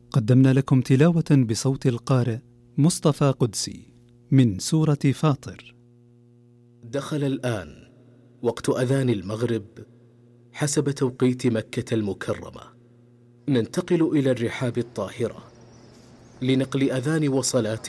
قدمنا لكم تلاوة بصوت القارئ مصطفى قدسي من سورة فاطر. دخل الآن وقت أذان المغرب حسب توقيت مكة المكرمة. ننتقل إلى الرحاب الطاهرة لنقل أذان وصلاة